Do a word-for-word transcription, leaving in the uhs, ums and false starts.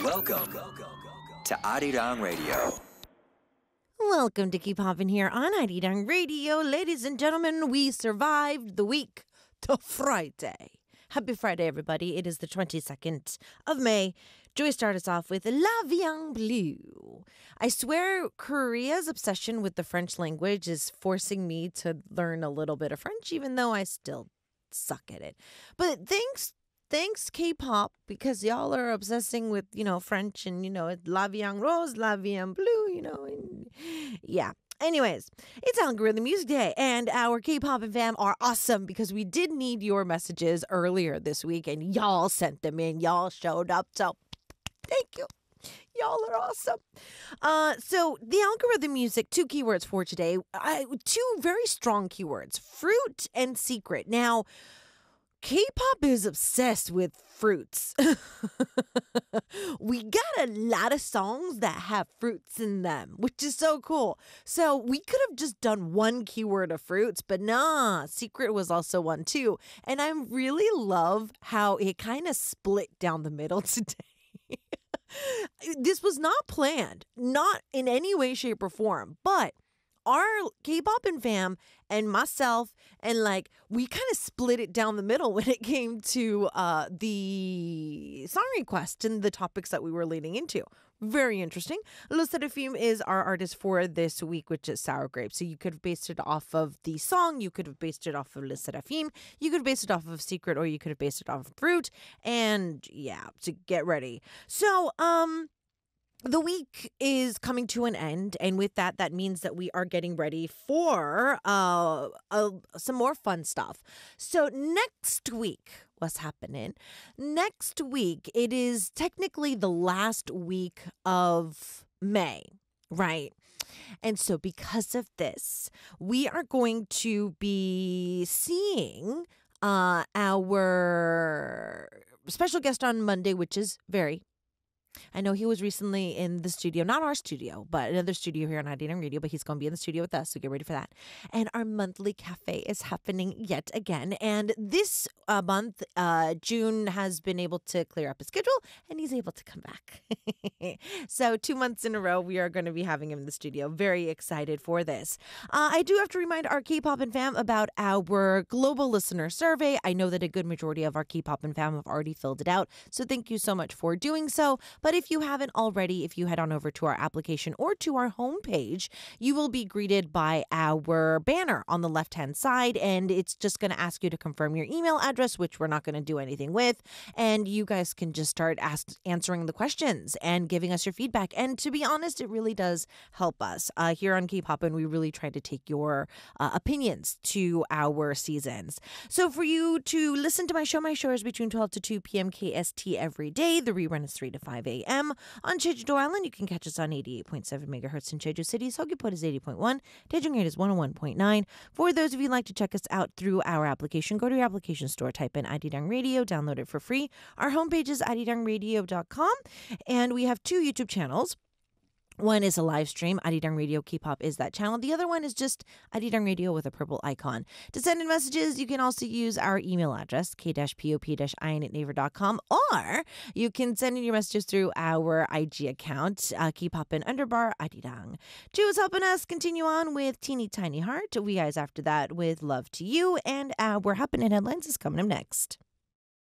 Welcome to Arirang Radio. Welcome to Keep Hoppin' here on Arirang Radio. Ladies and gentlemen, we survived the week to Friday. Happy Friday, everybody. It is the twenty-second of May. Joy started us off with La Viang Bleu. I swear Korea's obsession with the French language is forcing me to learn a little bit of French, even though I still suck at it. But thanks Thanks K-pop, because y'all are obsessing with, you know, French and, you know, La Viang Rose, La Viang Bleu, you know, and yeah. Anyways, it's Algorithm Music Day, and our K-pop and fam are awesome because we did need your messages earlier this week, and y'all sent them in. Y'all showed up, so thank you. Y'all are awesome. Uh, so the algorithm music, two keywords for today, I, two very strong keywords, fruit and secret. Now, K-pop is obsessed with fruits. We got a lot of songs that have fruits in them, which is so cool. So we could have just done one keyword of fruits, but nah, secret was also one too. And I really love how it kind of split down the middle today. This was not planned, not in any way, shape, or form, but our K-pop and fam and myself and like we kind of split it down the middle when it came to uh, the song request and the topics that we were leading into. Very interesting. Le Seraphim is our artist for this week, which is Sour Grape. So you could have based it off of the song, you could have based it off of Le Seraphim, you could have based it off of Secret, or you could have based it off of Fruit. And yeah, to get ready. So, um... the week is coming to an end, and with that, that means that we are getting ready for uh, uh, some more fun stuff. So next week, what's happening? Next week, it is technically the last week of May, right? And so because of this, we are going to be seeing uh, our special guest on Monday, which is Very. I know he was recently in the studio, not our studio, but another studio here on Arirang Radio, but he's going to be in the studio with us, so get ready for that. And our monthly cafe is happening yet again. And this uh, month, uh, June has been able to clear up his schedule, and he's able to come back. So two months in a row, we are going to be having him in the studio. Very excited for this. Uh, I do have to remind our K-pop and fam about our global listener survey. I know that a good majority of our K-pop and fam have already filled it out, so thank you so much for doing so. But if you haven't already, if you head on over to our application or to our homepage, you will be greeted by our banner on the left-hand side, and it's just going to ask you to confirm your email address, which we're not going to do anything with, and you guys can just start ask, answering the questions and giving us your feedback. And to be honest, it really does help us. Uh, here on K-pop, and we really try to take your uh, opinions to our seasons. So for you to listen to my show, my show is between twelve to two p.m. K S T every day. The rerun is three to five a.m. On Jeju-do Island, you can catch us on eighty-eight point seven megahertz in Jeju City. Seogwipo is eighty point one. Daejeon is one oh one point nine. For those of you who'd like to check us out through our application, go to your application store, type in Arirang Radio, download it for free. Our homepage is arirang radio dot com, and we have two YouTube channels. One is a live stream. Arirang Radio K-pop is that channel. The other one is just Arirang Radio with a purple icon. To send in messages, you can also use our email address, k pop ion at naver dot com, or you can send in your messages through our I G account, uh, K-pop and underbar Arirang. Ju is helping us continue on with Teeny Tiny Heart. We guys after that with Love to You, and our Happening Headlines is coming up next.